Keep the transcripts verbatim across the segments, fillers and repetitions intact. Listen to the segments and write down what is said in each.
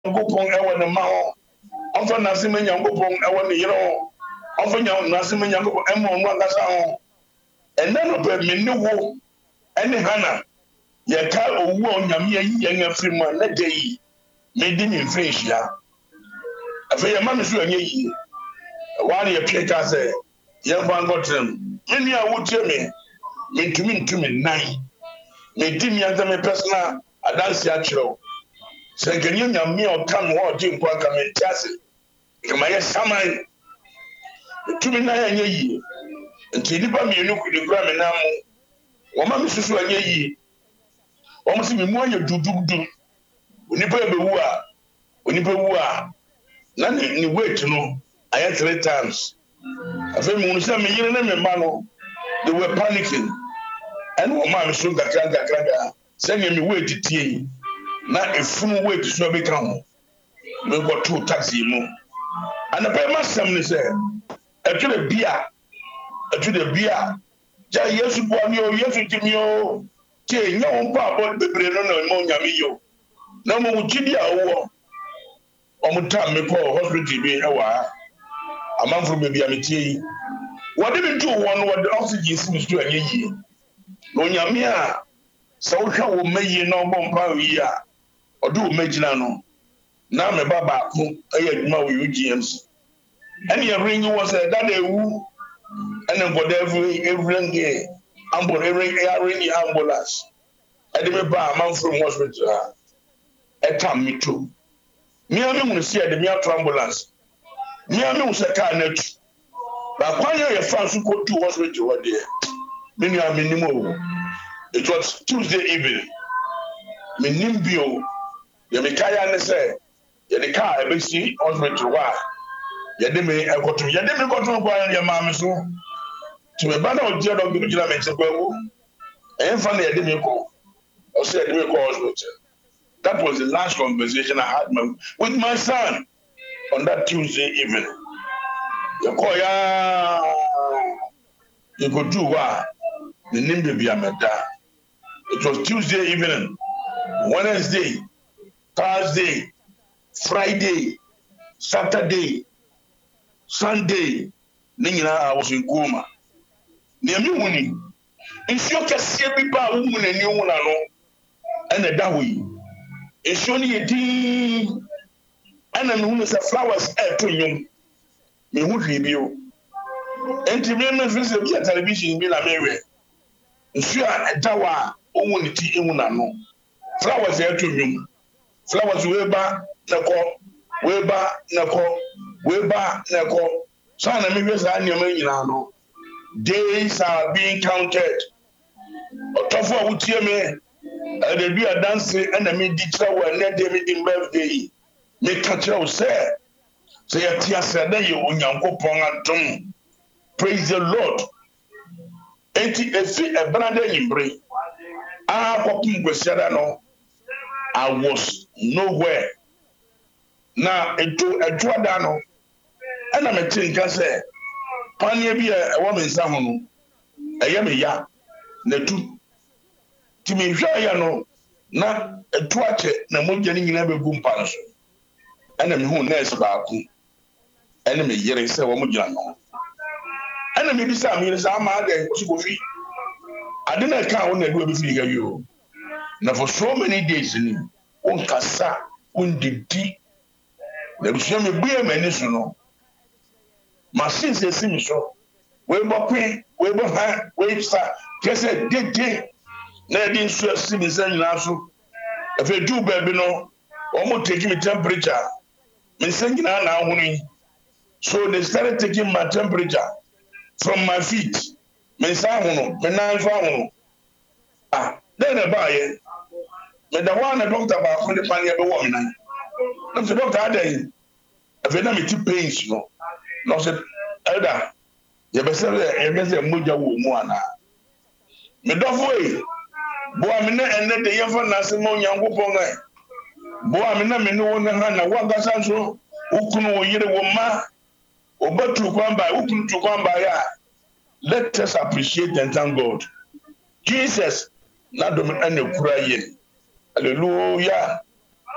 Yankopon ewo ne ma ho onfa nase ma Yankopon ewo ne yere ho onfa nase ma Yankopon emo no akasa ho enne no be me ne wo ene hana ye ka owu onyame yi yen afiri mu na de yi me di mi mfehia afa ye ma me so anye yi wa ne ye pie ka se ye fa ngotrem me ni a wo tie me me ntumi ntumi nan me di mi anta me personal adansi a kyerɛw sɛ nkanyi nyame a ɔka me hɔ ɔgye nkwa nka mente ase kama yɛ saman tumi na yɛnyɛ yie nti nnipa mmienu kudi kura me nam mu wɔma me susu anyɛ yie wɔm sɛ me mu ayɛ dududum onipa bɛwu a onipa wu a na ne ne weight no ayɛ three times afei mu sɛ me yere ne me mma no they were panicking ɛne wɔma me so nkakra nkakra nkakra sɛnea me weight tie yi na efunu weight so be kan ho me go to taxi mu anapa ma sam ni se atwere bia atwere bia ja Yesu bo mi o Yesu ti mi o ti enya won pa bo bebre no na mo nyame yo na mo wugidi a wo o mo tam me ko hospital bi e wa amanfo be bia me tie wode me to won wode oxygen si me so anye yi no nyame a sa wo hwa wo mayi na obo mpa yi a odu magina no na me baba ko eye adwuma wo U G M C and ye ring was a that ewu and then for every every day ambulance every ring ambulance and me ba man from hospital e tam me to me am me see the me ambulance me am me se car na tu ba kwanya ye fan so ko to hospital what there me ni am minimo it was Tuesday evening me nimbio ye me kaya ne say ye the car e be see hospital wa ye de me ekoto ye de me koto kwa ye ma me so to me ba na o je do bi gina me se kwa wo e fa na ye de me ko o say ye de me ko hospital. That was the last conversation I had my, with my son on that Tuesday evening. Ye ko ya ye go do wa the nimbe bi ameda. It was Tuesday evening, Wednesday, Thursday, Friday, Saturday, Sunday, I was in coma. Near me winning. If you can see people who win a new one, and a dawi. It's only a tea, and then who is a flowers air to you. Me who review. And to me, visit the television in Milamere. If you are a dawa, who win tea in one, flowers air to you. Flowers weba nako weba nako weba nako so na me wesa anyama nyina no days are being counted otofo a wutie me e dey do a dance and me di kira wa na dey me di birthday me ka kira o say say ya tia say da ye onyankopon adom praise the Lord enti efi e branda yimbre a kopum kwesiada no I was nowhere. Now, a two a two adano, and I'm a tinker say, Panya be a woman samono, a yammy ya, the two. Timmy Jayano, not a twatch, no more getting never boom palace. Enemy who nest about enemy yelling say one young. Enemy beside me is our mother, I didn't count when they will figure you. Now for so many days in one kasa undidi the shame be a menace no machine say see me so we bo pin we bo ha we sa just say dede na dey so see me say nyina so if you do baby no omo take me temperature me say nyina na ahunu so they started taking my temperature from my feet me say ahunu me na so ahunu ah then e ba ye me da one doctor ba ko de pan ye be wo me nan no the doctor adan e fe na me ti pains no no say elder ye be say e be say moja wo mu ana me dofo e bo am na enne de ye fa na se mo nyankopon ai bo am na me no na na wa gasa so ukunu wo yire wo ma obatu kwamba ukunu tu kwamba ya let us appreciate and thank God Jesus na do me ene kura ye. Hallelujah.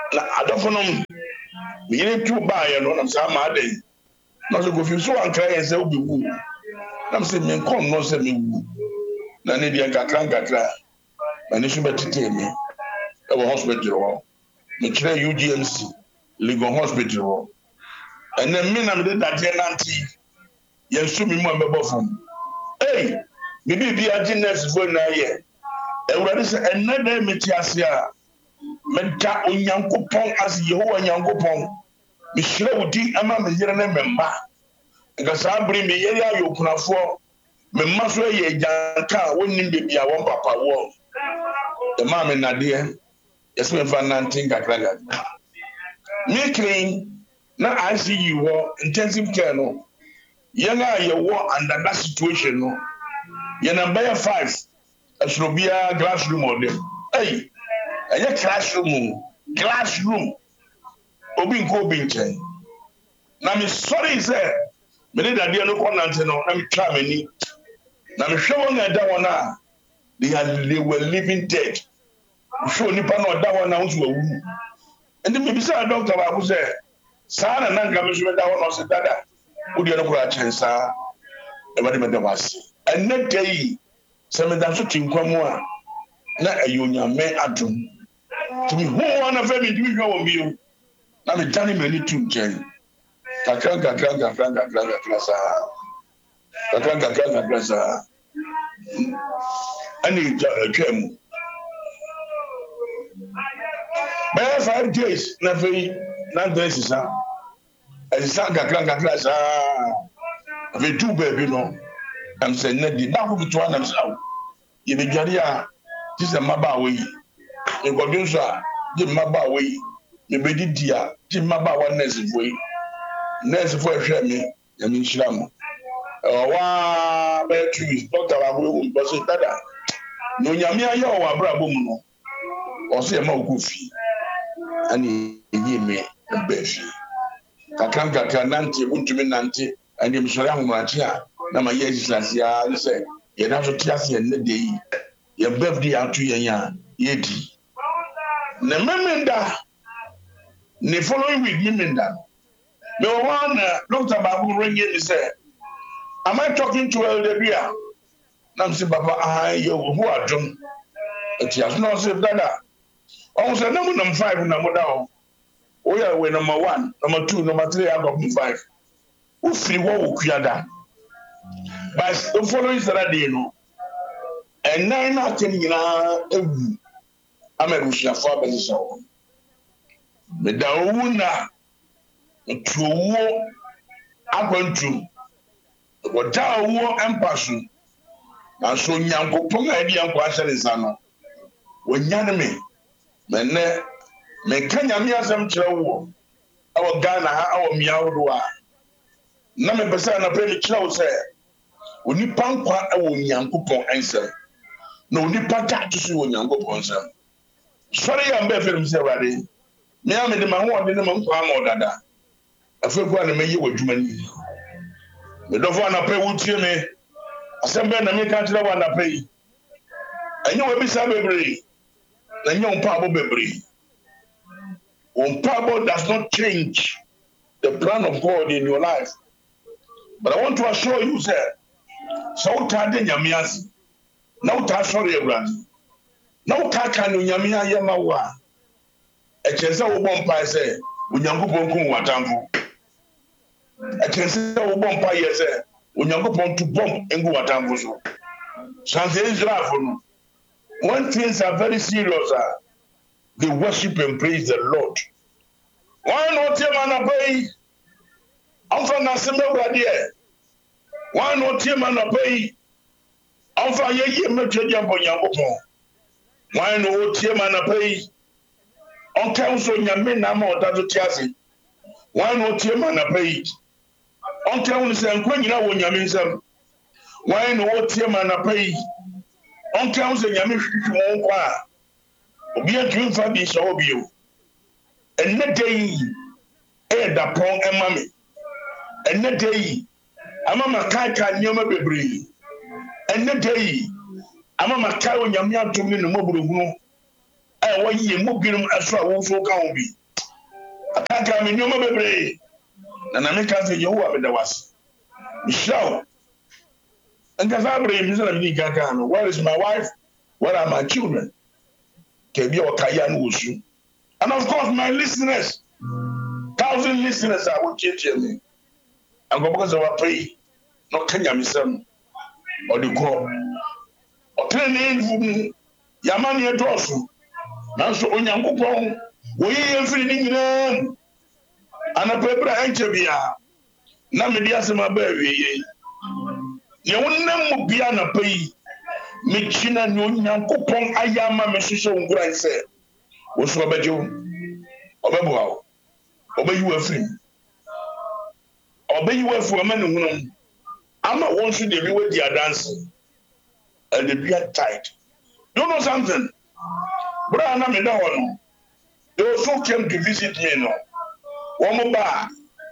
na adofo no me yere tu ba ye no na sa ma den na so go fi so ankra ye se obi wu na se me kon no se me wu na ne dia kakra kakra na ne so betete me e wo hospital ho me kire U G M C Legon Hospital ho and then me na me da je nanti ye so mi mu ambebo fam eh me bi bi agi nurse fo na ye ewurade se enada me ti ase a meda onyankopon as Yehowa nyankopon me hire wudi ama me yere ne memba nga sa bri me yere ayokunafo me mma so ye janka wonni bebi a won papa wo e ma me nade yes me fa nineteen gagraga me clean na I C U wo intensive care no yanga ye wo under that situation no ye number five asrobia classroom ode hey eye classroom classroom obi nko obi nchen na me sorry say me need that no konante no na me try mani na me hwe won ada won a they are they were living dead so nipa no da won na wo so awu and me be say doctor ba ko say sa na nanga me so da won no say dada wo de no kura chensa e ba de me da wase and na day se me da so tinkwam a na ayonyame adum to me who wanna fe me do hwa wo bi o na me tani mani tu nchen kakra kakra kakra kakra kakra sa kakra kakra kakra sa ani twam by five days na fe na days sa ani sa kakra kakra sa fe tu baby no am say na di na ko bitu anam sa ye be dware a ti se maba we e godun so a di maba we me be di a ti maba wa nurse foi nurse foi hwe me ya me nhira mo o wa be trees doctor wa go bo so dada no nyame aye o wa bra bom no o se ma oku fi ani yi me be fi kakran kakran nante untumi nante ani me sori ahomrache a na ma ye jislase a se ye na so tiase ne de yi ye birthday atu yen ya ye di na memenda the following week memenda me one doctor babu ring me say am I talking to elder bia na say baba ah yo who adom it has no say dada on say number number five na mo da o o ya we number one number two number three I got five who free wo wo kuada but the following Saturday no and nine out ten nyina ewu amerusha fo abeso me da owu na tuwo akwantu wo da owu empasu na so nyankopon a di anko asere sano wonyane me me ne me kanya me asem kire wo awo Ghana ha awo miawodo a na me pesa na pe kire wo se oni pankwa awo nyankopon ensem na oni pata to so nyankopon ensem sorry am be fere mse wade me am de ma ho de na ma nkwa ma odada afa kwa na me yi wadwuma ni me dofo na pe wutie me asem be na me ka kire wa na pe enye we bi sa bebre na enye on pa abo bebre on pa abo does not change the plan of God in your life. But I want to assure you sir so ta de nyame asi na uta sorry ebrand na uta ka no nyame ayema wo a e chese wo bom pa se onyankopon kun watamfo e chese wo bom pa ye se onyankopon tu bom engu watamfo so sanse Israel no when things are very serious uh, they worship and praise the Lord. Why not your man pay I'm from Nasimba Bradia why not your man pay I'm from ye metre jambo nyankopon why not your man pay on council nyame na ma oda to tiase why not your man pay on council se nkonyina wo nyame nsam why not your man pay on council nyame hwehwe mo kwa obi atun fa bi so obi o enne dey e da pon emame enne dey amama kai ka nyoma bebre enne dey amama kai o nyame atom ni no moburuhunu a wɔyɛ mu binom ɛso a wɔnso ka ho bi akaka me nneɛma bebree na na meka sɛ yehowa meda wase mehyira wo nkasa abere mi sɛ na medi kaka no where is my wife where are my children kabi a wɔkaya no wɔ su and of course my listeners thousand listeners a wɔkyekyɛ me ankɔbɔkɔ sɛ wapɛ yi na ɔka nyamesɛm ɔde kɔ ɔtene ne mfu mu yɛama ne ɛdɔɔso nanso onyankopɔn wɔyi yɛ mfiri ne nyinaa mu anapa berɛ a ɛnkyɛ bia na mede asɛm aba awiei neɛ wonam mu bia anapa yi mekyina ne onyankopɔn ayɛ ama me hyehyɛ wo nkuran sɛ wo so ɔbɛgye wo ɔbɛboa wo ɔbɛyi wo afiri mu ɔbɛyi wo afiri ama ne hunam ama wɔn nso de bi wadi adanse and the beer tight. You know something? Brother, I'm in the one. They also came to visit me. No, one more bar.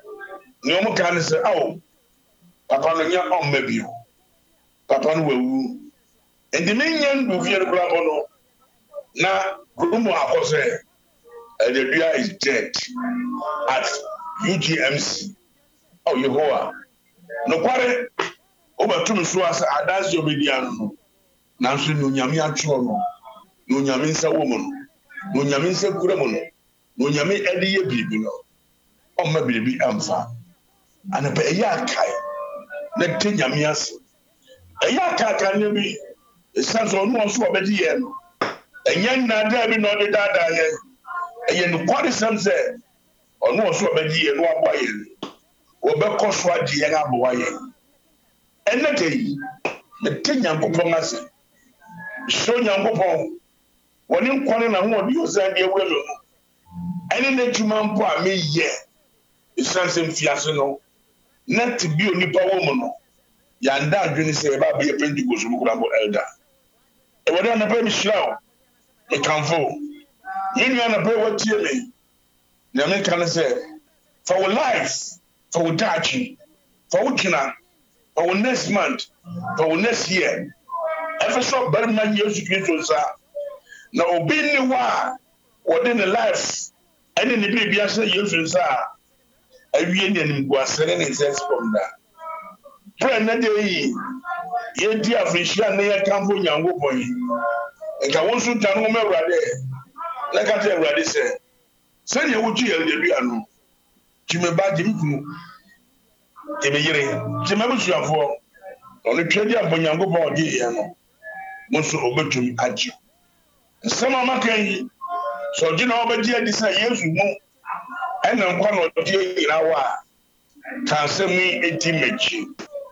No more can say, oh, Papa, no, you're on maybe. Papa, will. And the main will be a grabber. Now, Grumo, I was there. And the beer is dead at U G M C. Oh, Yehovah. No, quarter. Over two so as I dance your video. Nanso no nyame atwo no no nyame nsa wo mu no no nyame nsa kura mu no no nyame ade ye biribi no omma biribi amfa ana ba eya kai na te nyame ase eya kai kan ne bi esanso no so obedi ye no enya na da bi no de dada ye eye no kwade sam se ono so obedi ye no abo ye wo be koso adi ye abo ye enete yi na te nyankopon ase so nyankopɔn wɔne nkwane na ho ɔde osan de awura no ɛne n'adwuma mpo a meyɛ ɛsiane sɛ mfiase no na te bi onipa wɔ mu no yɛanda adwene sɛ yɛba bɛyɛ pentecost mu kora bɔ elda ɛwɔde anapa mehyira wo mekamfo me nua anapa wɔtie me na meka no sɛ fa wo life fa wo daakye fa wo twena fa wo next month fa wo next year ɛfɛ sɛ ɔbarima yesu kristo nsa na obi ne hɔ a wɔde ne life ɛne ne biribi ahyɛ yesu nsa a awie ne animguasɛ ne ne nsɛnsipɔm da prɛ na de yi yɛdi afirihyia ne yɛkamfo nyankopɔn yi nka wo nso ta no woma awurade na ka kyerɛ awurade sɛ sɛdeɛ wogye yɛldadua no gye me ba gye me kunu gye me yere gye m'abusuafoɔ ɔno twɛdi abɔ nyankopɔn ɔgye yɛ no mo nso obɛtumi agye nsɛm a maka yi sɛ ɔgye na wɔbɛgye adi sɛ yesu mu ɛna nkwa na ɔgye nyina wɔ a ka nsɛm yi ɛdi m'akyi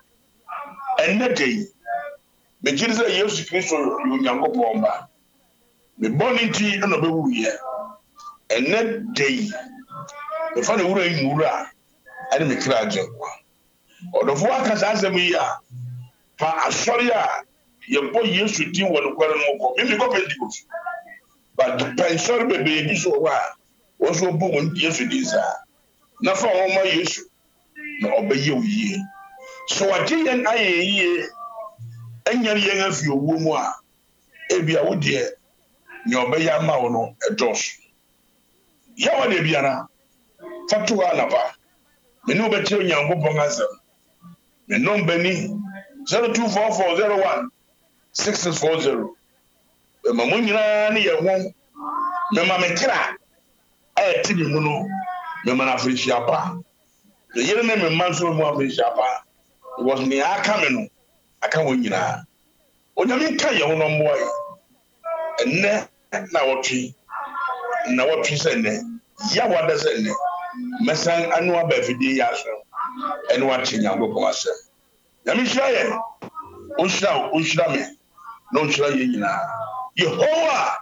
ɛnnɛ da yi megyere sɛ yesu kristo yɛ onyankopɔn ba mebɔ ne nti ɛna ɔbɛwuyɛ ɛnnɛ da yi mefa ne wura yi mu wura a ɛne me kra agye nkwa ɔdɔfo aka saa asɛm yi a fa asɔre a yɛbɔ yesu din wɔ nokware no kɔ mimi kɔ pentecost but pɛnsɔre bebree bi so wɔ hɔ a wɔn so bɔ wɔn yesu din saa na fa wɔn ma yesu na ɔbɛyɛ wo yie so wagye yɛn ayɛ yie ɛnyɛ yɛn afi owuo mu a ebi a wo deɛ nea ɔbɛyɛ ama wo no ɛdɔɔso yɛwɔ deɛ biara fa to hɔ anapa me ne wobɛkyerɛ onyankopɔn asɛm me nɔmba ni zero two four four zero one six six four zero. Mema mo nyinaa ne yɛ ho mema me kra ɛyɛ te me mu no mema na afirihyia pa ne yere ne me mma nso mu afirihyia pa because ne aka me no aka wɔn nyinaa onyame ka yɛ ho no mmoa yi ɛnnɛ na wɔtwe na wɔtwe sɛ nnɛ yawa da sɛ nnɛ mɛsan ano aba afidie yɛ aso ɛne wakye nyankopɔn asɛm nyame hyira yɛ ɔnhyira wo ɔnhyira me na ɔnhyira yɛ nyinaa yehowa